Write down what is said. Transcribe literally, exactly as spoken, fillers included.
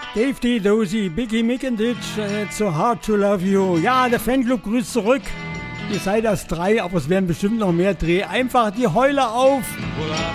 Dave D. Dozy, Biggie Mickenditch, äh, So Hard to Love You. Ja, der Fanclub grüßt zurück. Ihr seid das drei, aber es werden bestimmt noch mehr Dreh. Einfach die Heule auf.